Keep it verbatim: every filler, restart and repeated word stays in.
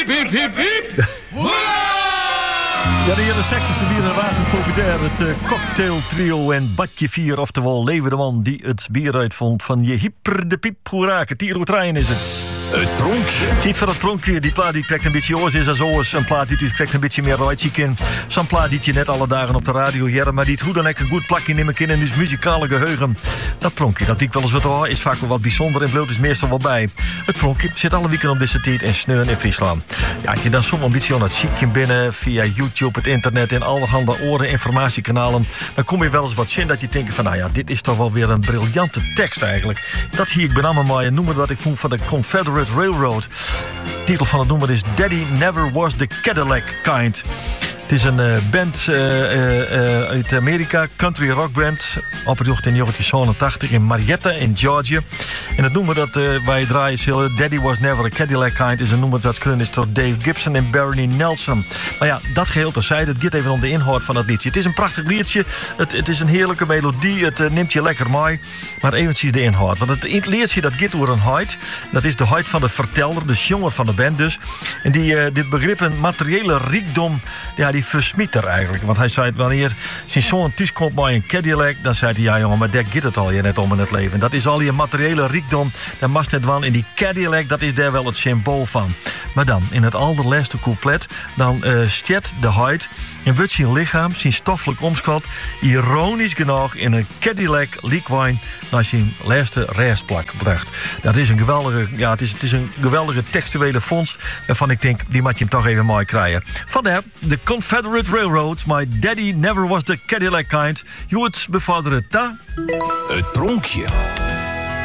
hip, hip, hip, hip. Ja, de hele sectie is weer razend populair. Het uh, cocktail trio en Badje vier, oftewel Leven de man die het bier uitvond van je hyper de piep. Hoera, Tiro Trein is het. Het pronkje. Niet van het pronkje, die plaat die krijgt een beetje oors is als oors. Een plaat die krijgt een beetje meer uitziek in. Zo'n plaat die je net alle dagen op de radio jaren, maar die het hoe dan ook een goed plakje nemen kan in dus muzikale geheugen. Dat pronkje, dat ik wel eens wat hoor, is vaak wel wat bijzonder en bloot is meestal wel bij. Het pronkje zit alle weken op deze tijd in Sneun in Friesland. Ja, als je dan soms een beetje aan het ziekje binnen via YouTube, het internet en allerhande oren informatiekanalen, dan kom je wel eens wat zin dat je denkt van, nou ja, dit is toch wel weer een briljante tekst eigenlijk. Dat hier ik ben allemaal maar noem het wat ik vond van de Confederate Railroad. De titel van het nummer is Daddy Never Was the Cadillac Kind. Het is een uh, band uh, uh, uh, uit Amerika, country rock band, opgericht in negentien zevenentachtig in Marietta in Georgia. En het nummer dat uh, wij draaien zullen, Daddy Was Never a Cadillac Kind, is een nummer dat geschreven is door Dave Gibson en Barney Nelson. Maar ja, dat geheel terzijde, het gaat even om de inhoud van het liedje. Het is een prachtig liedje, het, het is een heerlijke melodie, het uh, neemt je lekker mee. Maar eventjes de inhoud, want het liedje dat gaat over een huid, dat is de huid van de verteller, de jongen van de band dus. En die, uh, dit begrip een materiële rijkdom, ja, die versmiet er eigenlijk. Want hij zei, wanneer zijn zoon thuis komt bij een Cadillac, dan zei hij, ja jongen, maar daar gaat het al je net om in het leven. Dat is al je materiële rijkdom, daar mag het wel in die Cadillac, dat is daar wel het symbool van. Maar dan, in het allerlaatste couplet, dan uh, stiet de huid en wordt zijn lichaam, zijn stoffelijk omschot, ironisch genoeg in een Cadillac liquwine naar zijn laatste restplak bracht. Dat is een geweldige, ja, het is, het is een geweldige textuele fonds, waarvan ik denk, die moet je hem toch even mooi krijgen. Vandaar, de Confederate Railroad, My Daddy Never Was the Cadillac Kind. Je het bevorderen ta. Het pronkje.